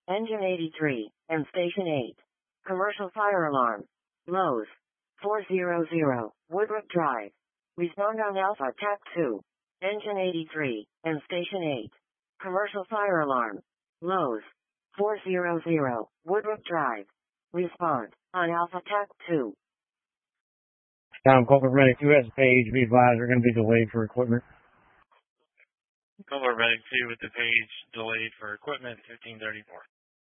Engine 83, and Station 8. Commercial fire alarm. Lowe's. 400, Woodruff Drive. Respond on Alpha TAC 2. Engine 83, and Station 8. Commercial fire alarm. Lowe's. 400, Woodruff Drive. Respond on Alpha TAC 2. Tom Culver Medic 2 has a page. Be advised, they're going to be delayed for equipment. Culver Medic 2 with the page delayed for equipment, 1534.